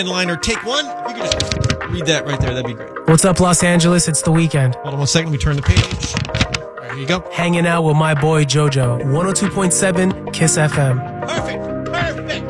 Liner, take one. If you could just read that right there, that'd be great. What's up, Los Angeles? It's The Weeknd. Hold on 1 second. We turn the page. There you go. Hanging out with my boy JoJo. 102.7 KISS FM. Perfect.